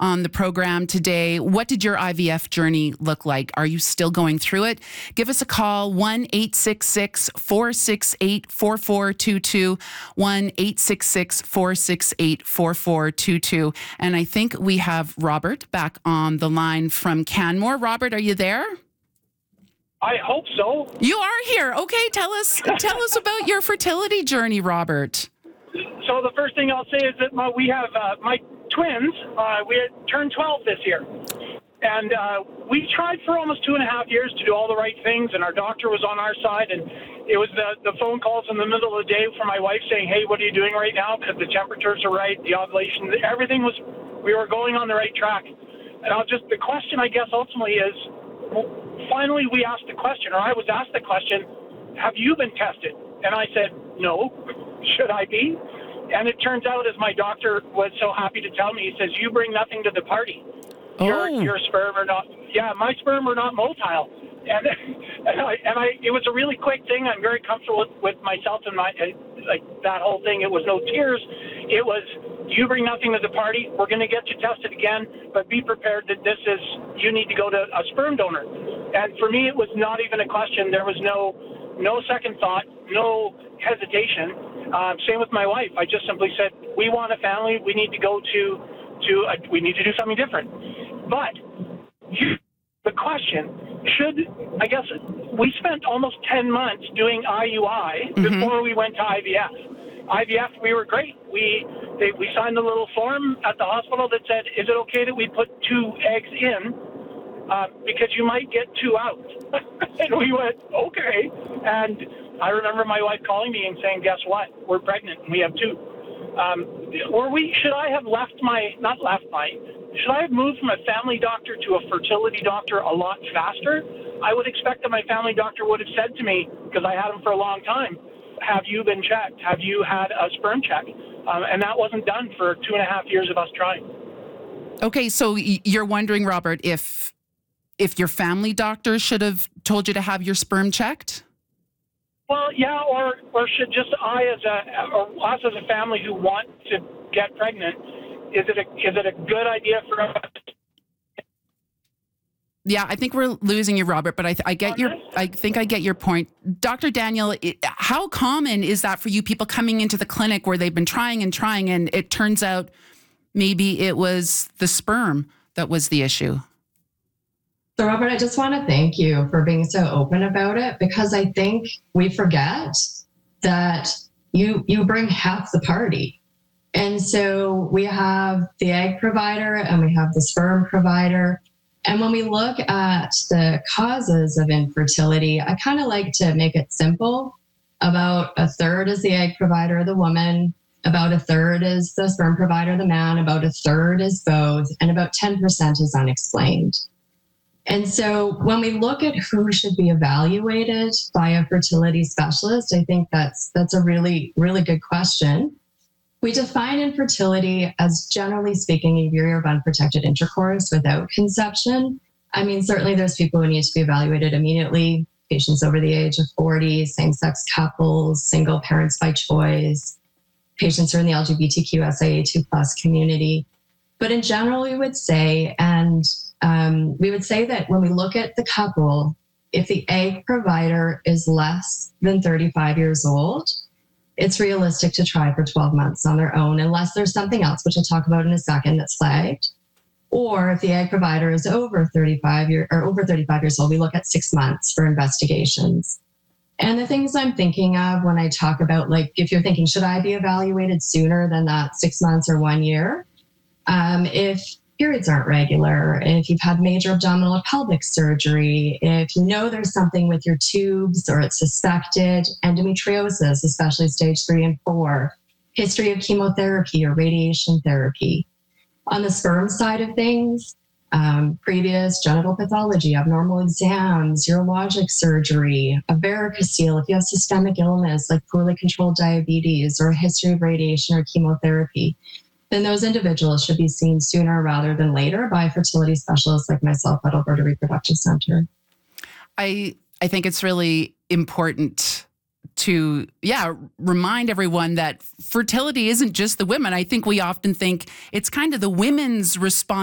on the program today. What did your IVF journey look like? Are you still going through it? Give us a call, 1-866-468-4422, 1-866-468-4422. And I think we have Robert back on the line from Canmore. Robert, are you there? I hope so. You are here. Okay, tell us about your fertility journey, Robert. So the first thing I'll say is that we have my twins. We had turned 12 this year. And we tried for almost 2.5 years to do all the right things, and our doctor was on our side. And it was the phone calls in the middle of the day from my wife saying, hey, what are you doing right now? Because the temperatures are right, the ovulation, everything was, we were going on the right track. And the question, I guess, ultimately is, finally we asked the question, or I was asked the question, have you been tested? And I said, no. Should I be? And it turns out, as my doctor was so happy to tell me, he says, you bring nothing to the party. Your sperm are not, my sperm are not motile. And it was a really quick thing. I'm very comfortable with myself and that whole thing. It was no tears. It was, you bring nothing to the party. We're going to get you tested again, but be prepared that you need to go to a sperm donor. And for me, it was not even a question. There was no second thought, no hesitation. Same with my wife. I just simply said, we want a family. We need to go we need to do something different. But the question we spent almost 10 months doing IUI before we went to IVF. IVF, we were great. We signed a little form at the hospital that said, is it okay that we put 2 eggs in? Because you might get 2 out. And we went, okay. And I remember my wife calling me and saying, guess what? We're pregnant and we have 2. Should I have moved from a family doctor to a fertility doctor a lot faster? I would expect that my family doctor would have said to me, because I had him for a long time, have you been checked? Have you had a sperm check? And that wasn't done for 2.5 years of us trying. Okay, so you're wondering, Robert, if your family doctor should have told you to have your sperm checked? Well, yeah, or should just us as a family who want to get pregnant, is it a good idea for us? Yeah, I think we're losing you, Robert, but I think I get your point. Dr. Daniel, how common is that for you, people coming into the clinic where they've been trying and it turns out maybe it was the sperm that was the issue? So, Robert, I just want to thank you for being so open about it, because I think we forget that you bring half the party. And so we have the egg provider and we have the sperm provider. And when we look at the causes of infertility, I kind of like to make it simple. About a third is the egg provider, the woman. About a third is the sperm provider, the man. About a third is both. And about 10% is unexplained. And so when we look at who should be evaluated by a fertility specialist, I think that's a really, really good question. We define infertility as, generally speaking, a year of unprotected intercourse without conception. I mean, certainly there's people who need to be evaluated immediately, patients over the age of 40, same-sex couples, single parents by choice, patients who are in the LGBTQ SIA2+ community. But in general, we would say, that when we look at the couple, if the egg provider is less than 35 years old, it's realistic to try for 12 months on their own, unless there's something else, which I'll talk about in a second, that's flagged. Or if the egg provider is over 35 years old, we look at 6 months for investigations. And the things I'm thinking of when I talk about, like, if you're thinking, should I be evaluated sooner than that 6 months or 1 year? If periods aren't regular, if you've had major abdominal or pelvic surgery, if you know there's something with your tubes or it's suspected, endometriosis, especially stage 3 and 4, history of chemotherapy or radiation therapy. On the sperm side of things, previous genital pathology, abnormal exams, urologic surgery, a varicocele, if you have systemic illness like poorly controlled diabetes or a history of radiation or chemotherapy, then those individuals should be seen sooner rather than later by fertility specialists like myself at Alberta Reproductive Center. I think it's really important to, remind everyone that fertility isn't just the women. I think we often think it's kind of the women's responsibility